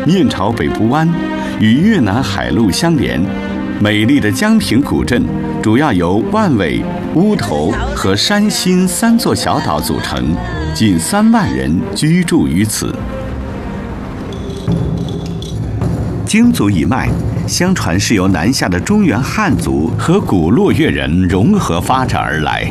面朝北部湾，与越南海路相连。美丽的江平古镇主要由万尾、乌头和山新3座小岛组成，近3万人居住于此。京族一脉，相传是由南下的中原汉族和古洛越人融合发展而来。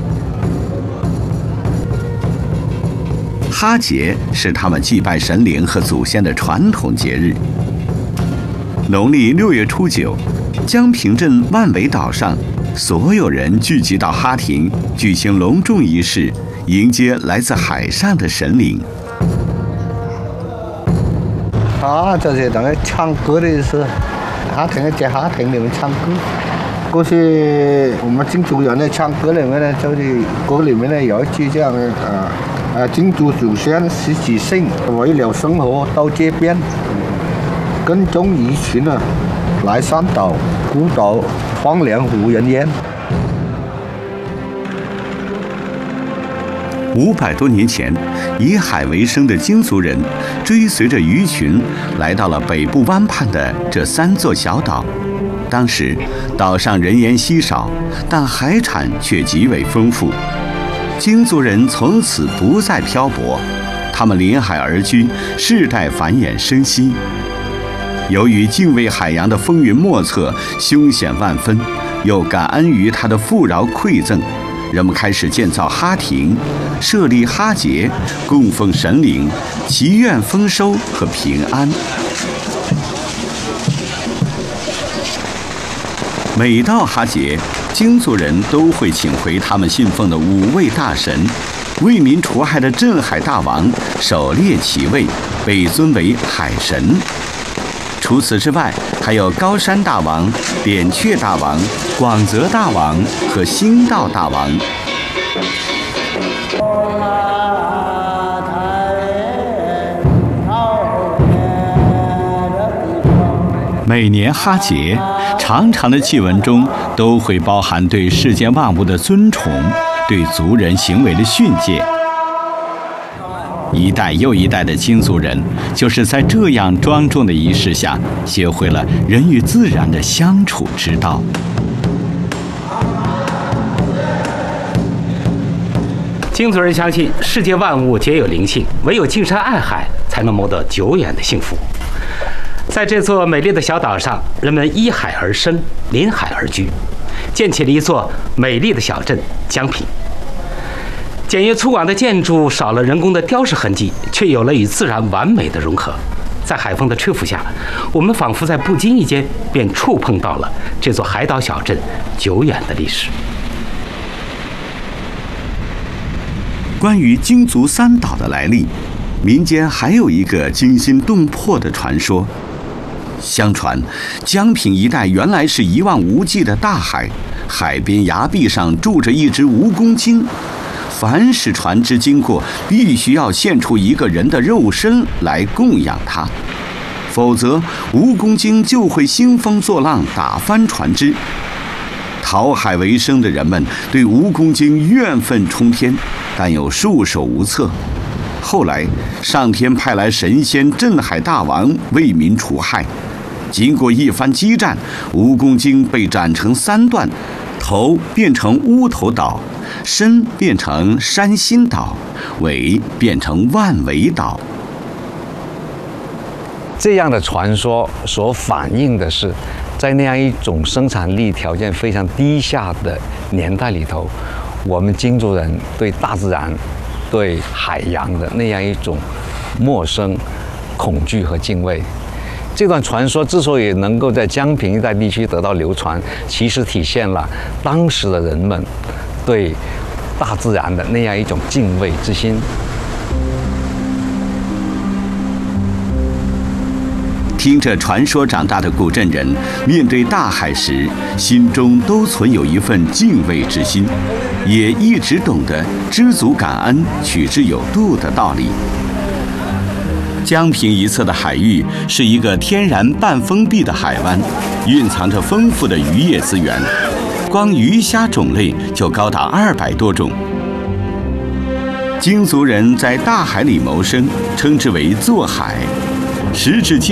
哈节是他们祭拜神灵和祖先的传统节日。农历6月初9，江平镇万尾岛上，所有人聚集到哈亭，举行隆重仪式，迎接来自海上的神灵。 这是等于唱歌的意思，哈亭在哈亭里面唱歌。过去我们京族人的唱歌里面呢，就是歌里面呢有一句这样的京族祖先十几姓为了生活到这边，跟踪一群来山岛孤岛荒凉无人烟。 500多年前，以海为生的京族人追随着鱼群来到了北部湾畔的这3座小岛。当时岛上人烟稀少，但海产却极为丰富。京族人从此不再漂泊，他们临海而居，世代繁衍生息。由于敬畏海洋的风云莫测、凶险万分，又感恩于它的富饶馈赠，人们开始建造哈亭，设立哈节，供奉神灵，祈愿丰收和平安。每到哈节，京族人都会请回他们信奉的5位大神，为民除害的镇海大王狩猎其位，被尊为海神。除此之外，还有高山大王、扁鹊大王、广泽大王和兴道大王。每年哈节，长长的祭文中都会包含对世间万物的尊崇，对族人行为的训诫。一代又一代的京族人，就是在这样庄重的仪式下，学会了人与自然的相处之道。 京族人相信世界万物皆有灵性，唯有敬山爱海，才能谋得久远的幸福。在这座美丽的小岛上，人们依海而生，临海而居，建起了一座美丽的小镇江平。简约粗犷的建筑少了人工的雕饰痕迹，却有了与自然完美的融合。在海风的吹拂下，我们仿佛在不经意间便触碰到了这座海岛小镇久远的历史。 关于京族3岛的来历，民间还有一个惊心动魄的传说。相传，江平一带原来是一望无际的大海，海边崖壁上住着一只蜈蚣精。凡是船只经过，必须要献出一个人的肉身来供养它，否则蜈蚣精就会兴风作浪，打翻船只。讨海为生的人们对蜈蚣精怨愤冲天，但又束手无策。后来，上天派来神仙镇海大王为民除害。经过一番激战，蜈蚣精被斩成3段，头变成乌头岛，身变成山新岛，尾变成万尾岛。 这样的传说所反映的是，在那样一种生产力条件非常低下的年代里头，我们京族人对大自然、对海洋的那样一种陌生、恐惧和敬畏。这段传说之所以能够在江平一带地区得到流传，其实体现了当时的人们对大自然的那样一种敬畏之心。 听着传说长大的古镇人，面对大海时，心中都存有一份敬畏之心，也一直懂得知足感恩、取之有度的道理。江平一侧的海域是一个天然半封闭的海湾，蕴藏着丰富的渔业资源，光鱼虾种类就高达200多种。京族人在大海里谋生，称之为做海，时至今